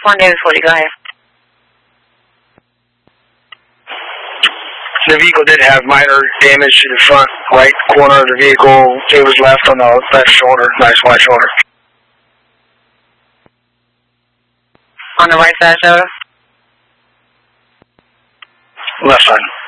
1 David 40, go ahead. The vehicle did have minor damage to the front right corner of the vehicle. It was left on the left shoulder, nice wide shoulder. On the right side shoulder? Left side.